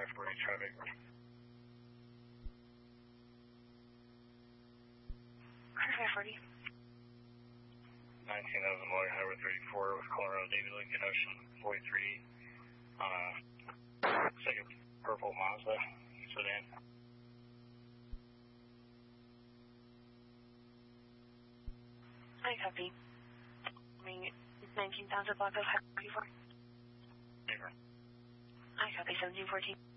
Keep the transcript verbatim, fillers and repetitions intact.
five forty traffic. five forty. nineteen thousand Lloyd Highway thirty-four with Colorado David Lincoln Ocean forty-three on a second purple Mazda sedan. I copy. I mean, nineteen thousand block of Highway forty-four. Paper. I copy seventeen fourteen.